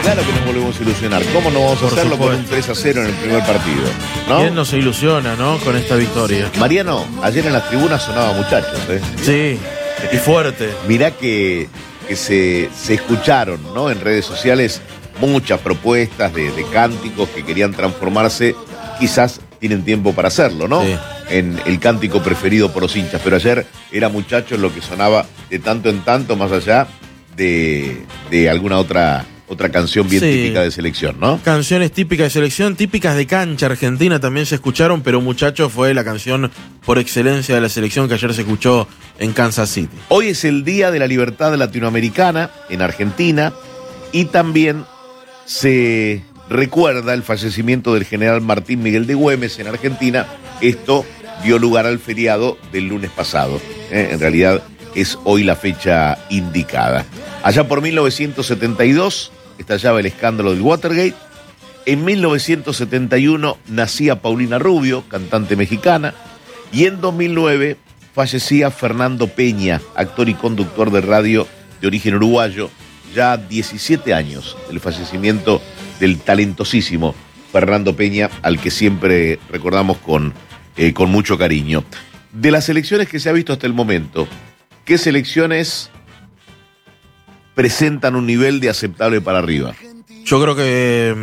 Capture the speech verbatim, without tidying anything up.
Claro que nos volvemos a ilusionar. ¿Cómo no vamos a Por hacerlo supuesto. con un tres a cero en el primer partido? ¿No? ¿Quién no se ilusiona, no? Con esta victoria. Mariano, ayer en las tribunas sonaba muchachos, ¿eh? Sí, y fuerte. Mirá que, que se, se escucharon, ¿no? En redes sociales muchas propuestas de, de cánticos que querían transformarse. Quizás tienen tiempo para hacerlo, ¿no? Sí. En el cántico preferido por los hinchas. Pero ayer era muchachos lo que sonaba de tanto en tanto, más allá de, de alguna otra, otra canción bien Sí. típica de selección, ¿no? Canciones típicas de selección, típicas de cancha argentina también se escucharon, pero Muchachos fue la canción por excelencia de la selección que ayer se escuchó en Kansas City. Hoy es el Día de la Libertad Latinoamericana en Argentina y también se recuerda el fallecimiento del general Martín Miguel de Güemes en Argentina. Esto dio lugar al feriado del lunes pasado. ¿eh? En realidad es hoy la fecha indicada. Allá por mil novecientos setenta y dos estallaba el escándalo del Watergate. En mil novecientos setenta y uno nacía Paulina Rubio, cantante mexicana. Y en dos mil nueve fallecía Fernando Peña, actor y conductor de radio de origen uruguayo. Ya diecisiete años del fallecimiento del talentosísimo Fernando Peña, al que siempre recordamos con, eh, con mucho cariño. De las selecciones que se ha visto hasta el momento, ¿qué selecciones presentan un nivel de aceptable para arriba? Yo creo que